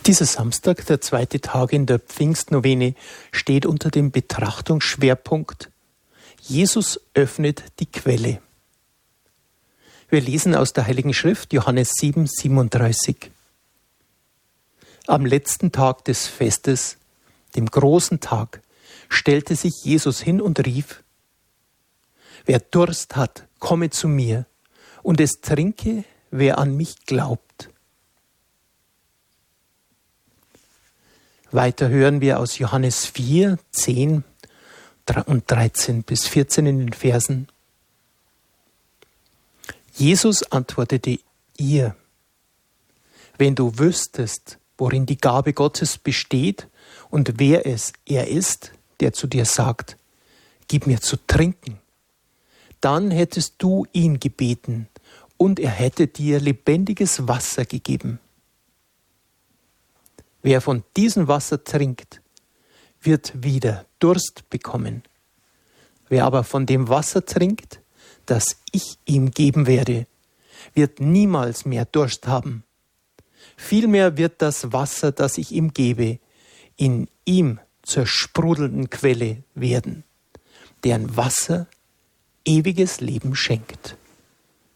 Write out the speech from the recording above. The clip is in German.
Dieser Samstag, der zweite Tag in der Pfingstnovene, steht unter dem Betrachtungsschwerpunkt Jesus öffnet die Quelle. Wir lesen aus der Heiligen Schrift Johannes 7, 37. Am letzten Tag des Festes, dem großen Tag, stellte sich Jesus hin und rief: Wer Durst hat, komme zu mir, und es trinke, wer an mich glaubt. Weiter hören wir aus Johannes 4, 10 und 13 bis 14 in den Versen. Jesus antwortete ihr: Wenn du wüsstest, worin die Gabe Gottes besteht und wer er ist, der zu dir sagt, gib mir zu trinken, dann hättest du ihn gebeten und er hätte dir lebendiges Wasser gegeben. Wer von diesem Wasser trinkt, wird wieder Durst bekommen. Wer aber von dem Wasser trinkt, das ich ihm geben werde, wird niemals mehr Durst haben. Vielmehr wird das Wasser, das ich ihm gebe, in ihm zur sprudelnden Quelle werden, deren Wasser ewiges Leben schenkt.